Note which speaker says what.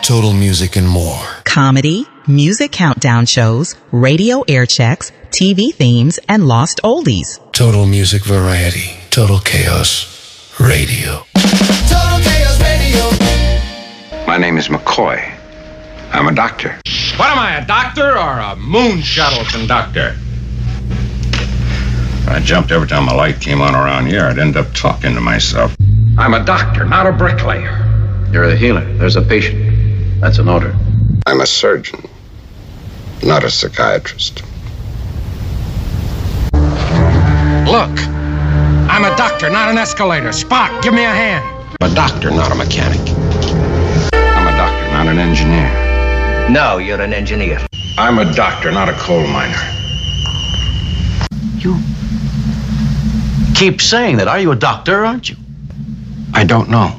Speaker 1: Total Music and more.
Speaker 2: Comedy, music countdown shows, radio air checks, TV themes, and lost oldies.
Speaker 1: Total Music Variety. Total Chaos Radio.
Speaker 3: Total Chaos Radio.
Speaker 4: My name is McCoy. I'm a doctor.
Speaker 5: What am I, a doctor or a moon shuttle conductor?
Speaker 4: I jumped every time a light came on around here. I'd end up talking to myself.
Speaker 5: I'm a doctor, not a bricklayer.
Speaker 6: You're a healer. There's a patient. That's an order.
Speaker 4: I'm a surgeon, not a psychiatrist.
Speaker 5: Look, I'm a doctor, not an escalator. Spock, give me a hand. I'm a doctor, not a mechanic.
Speaker 4: I'm a doctor, not an engineer.
Speaker 6: No, you're an engineer.
Speaker 4: I'm a doctor, not a coal miner.
Speaker 6: You keep saying that. Are you a doctor, aren't you?
Speaker 4: I don't know.